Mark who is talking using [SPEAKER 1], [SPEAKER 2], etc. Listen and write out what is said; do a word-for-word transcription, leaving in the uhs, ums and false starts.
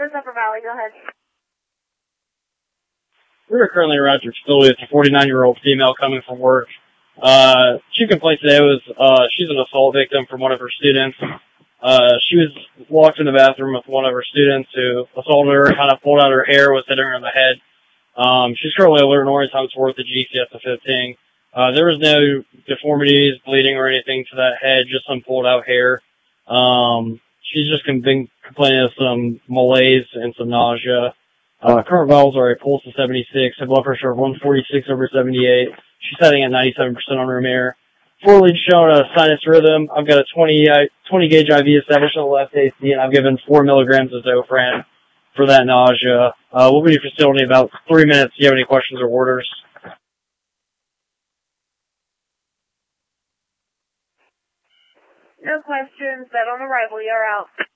[SPEAKER 1] First Upper Valley, go ahead.
[SPEAKER 2] We are currently around your facility. It's a forty-nine-year-old female coming from work. Uh, chief complaint today was, uh, she's an assault victim from one of her students. Uh, she was walked in the bathroom with one of her students who assaulted her, kind of pulled out her hair, was hitting her in the head. Um, she's currently alert and oriented towards the G C S of fifteen. Uh, there was no deformities, bleeding, or anything to that head, just some pulled out hair. Um, she's just been complaining of some malaise and some nausea. Uh, current vitals are a pulse of seventy-six, a blood pressure of one forty-six over seventy-eight. She's setting at ninety-seven percent on her mirror. Four leads showing a sinus rhythm. I've got a twenty, twenty gauge I V established on the left A C, and I've given four milligrams of Zofran for that nausea. Uh, we'll be at your facility in about three minutes. Do you have any questions or orders?
[SPEAKER 1] No questions. That on arrival. You're out.